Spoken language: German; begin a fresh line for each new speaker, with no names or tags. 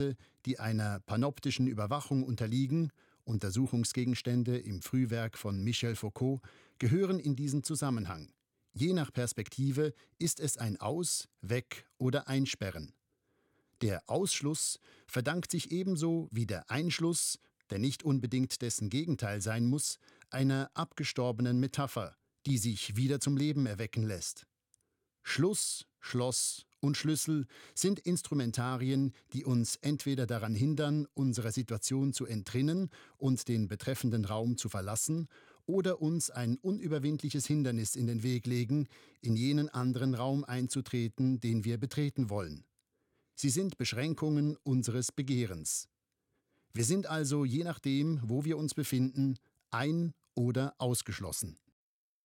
die einer panoptischen Überwachung unterliegen, Untersuchungsgegenstände im Frühwerk von Michel Foucault, gehören in diesen Zusammenhang. Je nach Perspektive ist es ein Aus-, Weg- oder Einsperren. Der Ausschluss verdankt sich ebenso wie der Einschluss, der nicht unbedingt dessen Gegenteil sein muss, einer abgestorbenen Metapher, die sich wieder zum Leben erwecken lässt. Schluss, Schloss und Schlüssel sind Instrumentarien, die uns entweder daran hindern, unserer Situation zu entrinnen und den betreffenden Raum zu verlassen, oder uns ein unüberwindliches Hindernis in den Weg legen, in jenen anderen Raum einzutreten, den wir betreten wollen. Sie sind Beschränkungen unseres Begehrens. Wir sind also, je nachdem, wo wir uns befinden, ein- oder ausgeschlossen.